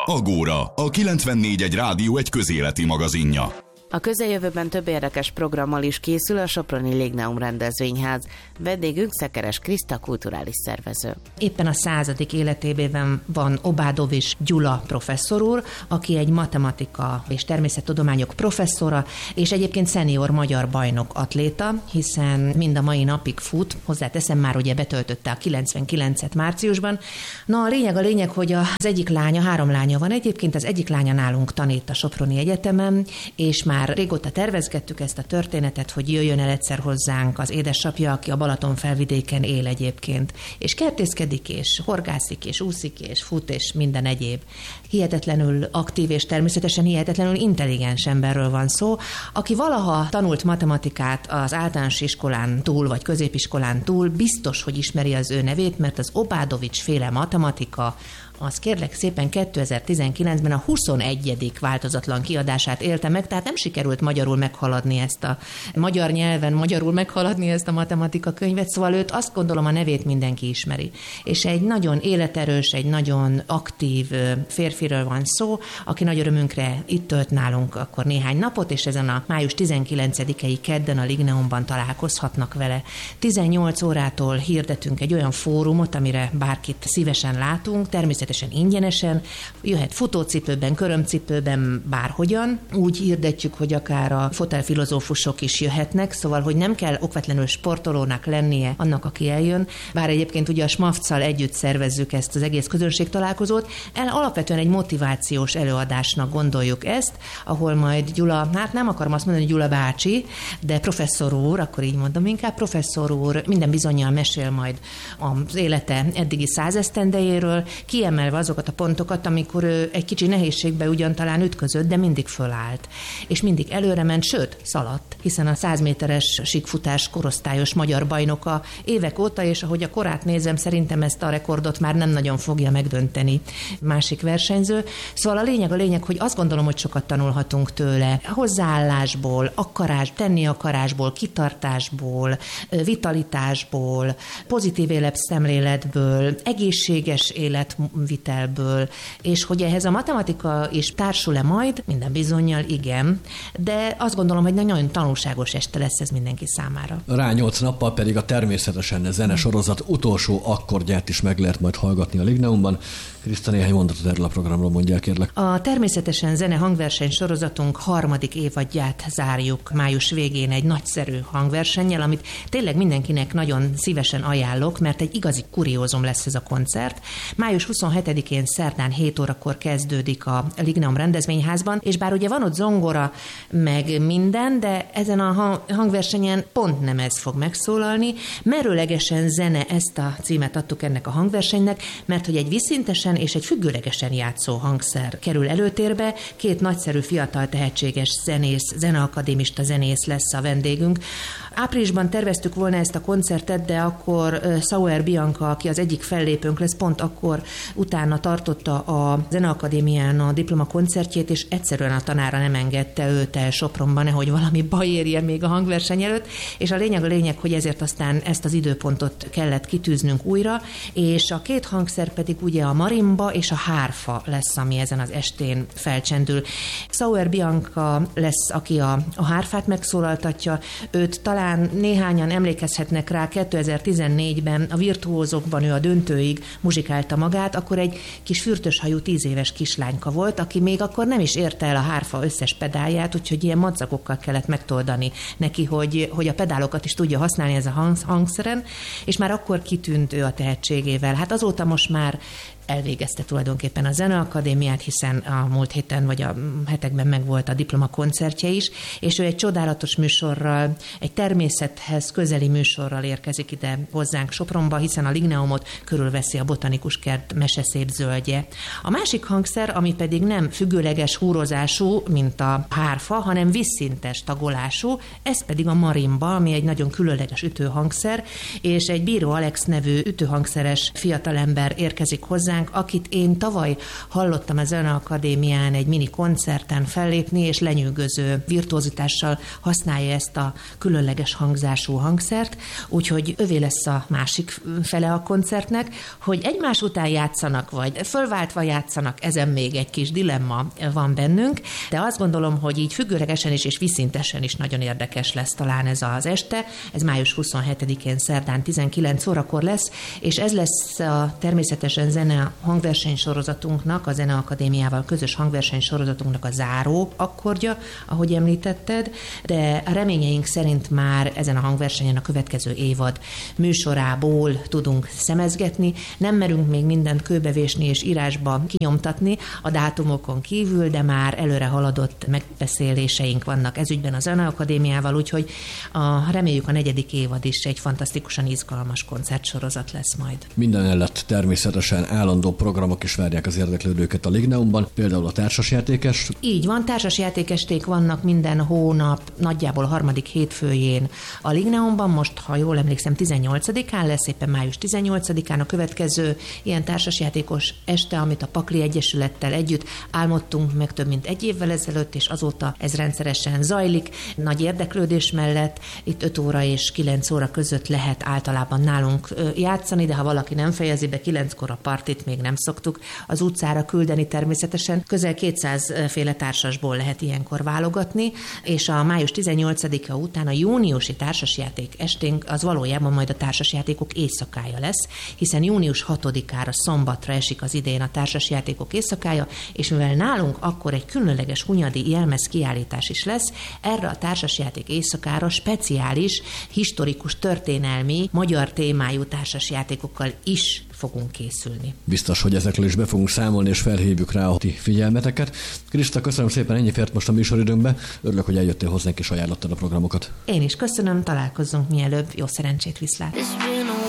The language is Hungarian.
Agóra, a 94.1 Rádió egy közéleti magazinja. A közeljövőben több érdekes programmal is készül a Soproni Ligneum rendezvényház. Vendégünk Szekeres Kriszta kulturális szervező. Éppen a 100. életében van Obádovics Gyula professzor úr, aki egy matematika és természettudományok professzora, és egyébként szenior magyar bajnok atléta, hiszen mind a mai napig fut, hozzáteszem, már ugye betöltötte a 99-et márciusban. Na, a lényeg, hogy az egyik lánya, 3 lánya van egyébként, az egyik lánya nálunk tanít a Soproni Egyetemen, és már régóta tervezgettük ezt a történetet, hogy jöjjön el egyszer hozzánk az édesapja, aki a Balatonfelvidéken él egyébként, és kertészkedik, és horgászik, és úszik, és fut, és minden egyéb. Hihetetlenül aktív, és természetesen hihetetlenül intelligens emberről van szó, aki valaha tanult matematikát az általános iskolán túl, vagy középiskolán túl, biztos, hogy ismeri az ő nevét, mert az Obádovics féle matematika, az kérlek szépen 2019-ben a 21. változatlan kiadását élte meg, tehát nem sikerült magyarul meghaladni ezt a magyar nyelven, magyarul meghaladni ezt a matematika könyvet, szóval őt azt gondolom a nevét mindenki ismeri. És egy nagyon életerős, egy nagyon aktív férfiről van szó, aki nagy örömünkre itt tölt nálunk akkor néhány napot, és ezen a május 19-i kedden a Ligneumban találkozhatnak vele. 18 órától hirdetünk egy olyan fórumot, amire bárkit szívesen látunk, természetesen ingyenesen, jöhet futócipőben, körömcipőben, bárhogyan. Úgy hirdetjük, hogy akár a fotelfilozófusok is jöhetnek, szóval, hogy nem kell okvetlenül sportolónak lennie annak, aki eljön, bár egyébként ugye a SMAFC-szal együtt szervezzük ezt az egész közönségtalálkozót. Alapvetően egy motivációs előadásnak gondoljuk ezt, ahol majd Gyula, hát nem akarom azt mondani, hogy Gyula bácsi, de professzor úr, akkor így mondom inkább, professzor úr minden bizonnyal mesél majd az élete eddigi 100 esztendejéről, kiemelve azokat a pontokat, amikor ő egy kicsi nehézségbe ugyan talán ütközött, de mindig fölállt. És mindig előre ment, sőt, szaladt, hiszen a 100 méteres síkfutás korosztályos magyar bajnoka évek óta, és ahogy a korát nézem, szerintem ezt a rekordot már nem nagyon fogja megdönteni másik versenyző. Szóval a lényeg, hogy azt gondolom, hogy sokat tanulhatunk tőle. Hozzáállásból, tenni akarásból, kitartásból, vitalitásból, pozitív életszemléletből, egészséges életvitelből, és hogy ehhez a matematika is társul-e majd, minden bizonnyal igen, de azt gondolom, hogy nagyon tanulságos este lesz ez mindenki számára. Rá 8 nappal pedig a természetesen zenesorozat utolsó akkordját is meg lehet majd hallgatni a Ligneumban. Kriszta, néhány mondatot erről a programról mondjál, kérlek. A természetesen zene hangverseny sorozatunk 3. évadját zárjuk május végén egy nagyszerű hangversennyel, amit tényleg mindenkinek nagyon szívesen ajánlok, mert egy igazi kuriózum lesz ez a koncert. Május 27-én szerdán 7 órakor kezdődik a Ligneum rendezvényházban, és bár ugye van ott zongora, meg minden, de ezen a hangversenyen pont nem ez fog megszólalni. Merőlegesen zene, ezt a címet adtuk ennek a hangversenynek, mert hogy egy vízszintesen és egy függőlegesen játszó hangszer kerül előtérbe. 2 nagyszerű fiatal tehetséges zenész, zeneakadémista zenész lesz a vendégünk. Áprilisban terveztük volna ezt a koncertet, de akkor Sauer Bianca, aki az egyik fellépőnk lesz, pont akkor utána tartotta a Zeneakadémián a diplomakoncertjét, és egyszerűen a tanára nem engedte őt el Sopronba, nehogy valami baj érje még a hangverseny előtt, és a lényeg, hogy ezért aztán ezt az időpontot kellett kitűznünk újra, és a 2 hangszer pedig ugye a marimba és a hárfa lesz, ami ezen az estén felcsendül. Sauer Bianca lesz, aki a hárfát megszólaltatja, őt talán néhányan emlékezhetnek rá, 2014-ben a Virtuózokban ő a döntőig muzsikálta magát, akkor egy kis fürtöshajú 10 éves kislányka volt, aki még akkor nem is érte el a hárfa összes pedálját, úgyhogy ilyen madzagokkal kellett megtoldani neki, hogy a pedálokat is tudja használni ez a hangszeren, és már akkor kitűnt ő a tehetségével. Hát azóta most már elvégezte tulajdonképpen a Zeneakadémiát, hiszen a múlt héten vagy a hetekben megvolt a diplomakoncertje is, és ő egy csodálatos műsorral, egy természethez közeli műsorral érkezik ide hozzánk Sopronba, hiszen a Ligneumot körülveszi a botanikus kert meseszép zöldje. A másik hangszer, ami pedig nem függőleges húrozású, mint a hárfa, hanem vízszintes tagolású, ez pedig a marimba, ami egy nagyon különleges ütőhangszer, és egy Bíró Alex nevű ütőhangszeres fiatalember érkezik hozzánk, kollégánk, akit én tavaly hallottam a Zeneakadémián egy mini koncerten fellépni, és lenyűgöző virtuozitással használja ezt a különleges hangzású hangszert, úgyhogy övé lesz a másik fele a koncertnek, hogy egymás után játszanak, vagy fölváltva játszanak, ezen még egy kis dilemma van bennünk, de azt gondolom, hogy így függőlegesen is és viszintesen is nagyon érdekes lesz talán ez az este. Ez május 27-én szerdán 19 órakor lesz, és ez lesz a természetesen zene hangversenysorozatunknak, a Zeneakadémiával közös hangversenysorozatunknak a záró akkordja, ahogy említetted, de a reményeink szerint már ezen a hangversenyen a következő évad műsorából tudunk szemezgetni. Nem merünk még mindent kőbevésni és írásba kinyomtatni a dátumokon kívül, de már előre haladott megbeszéléseink vannak ezügyben a Zeneakadémiával, úgyhogy reméljük a 4. évad is egy fantasztikusan izgalmas koncertsorozat lesz majd. Minden mellett természetesen állandó programok is várják az érdeklődőket a Ligneumban, például a társasjátékes. Így van, társasjátékesték vannak minden hónap, nagyjából a 3. hétfőjén a Ligneumban, most, ha jól emlékszem, 18-án lesz, éppen május 18-án a következő ilyen társasjátékos este, amit a Pakli Egyesülettel együtt álmodtunk meg több mint egy évvel ezelőtt, és azóta ez rendszeresen zajlik. Nagy érdeklődés mellett itt 5 óra és 9 óra között lehet általában nálunk játszani, de ha valaki nem fejezi be 9-kor a partit, még nem szoktuk az utcára küldeni természetesen. Közel 200 féle társasból lehet ilyenkor válogatni, és a május 18-a után a júniusi társasjáték esténk az valójában majd a társasjátékok éjszakája lesz, hiszen június 6-ára szombatra esik az idén a társasjátékok éjszakája, és mivel nálunk akkor egy különleges hunyadi jelmez kiállítás is lesz, erre a társasjáték éjszakára speciális, historikus, történelmi, magyar témájú társasjátékokkal is fogunk készülni. Biztos, hogy ezekről is be fogunk számolni, és felhívjuk rá a ti figyelmeteket. Krista, köszönöm szépen, ennyi fért most a műsoridőnkbe. Örülök, hogy eljöttél hozzánk és ajánlottad a programokat. Én is köszönöm, találkozzunk mielőbb. Jó szerencsét, viszlát!